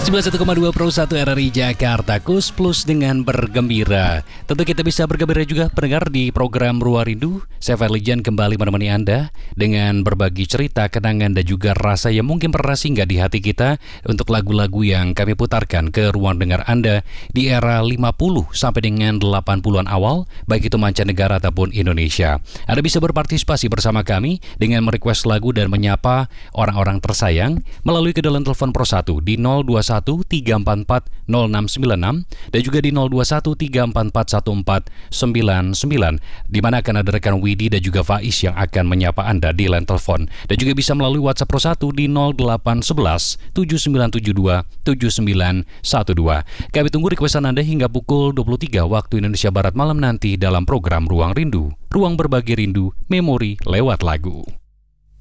91,2 Pro 1 RRI Jakarta, Kus Plus dengan bergembira. Tentu kita bisa bergembira juga pendengar di program Ruang Rindu. Saya Fadlijan kembali menemani Anda dengan berbagi cerita, kenangan dan juga rasa yang mungkin pernah singgah di hati kita untuk lagu-lagu yang kami putarkan ke ruang dengar Anda di era 50 sampai dengan 80-an awal, baik itu mancanegara ataupun Indonesia. Anda bisa berpartisipasi bersama kami dengan merequest lagu dan menyapa orang-orang tersayang melalui kedalam telepon Pro 1 di 021-344-0696 dan juga di 021-344-1499, di mana akan ada rekan Widi dan juga Faiz yang akan menyapa Anda di line telepon, dan juga bisa melalui WhatsApp Pro 1 di 0811-7972-7912. Kami tunggu requestan Anda hingga pukul 23 waktu Indonesia Barat malam nanti dalam program Ruang Rindu, ruang berbagi rindu, memori lewat lagu.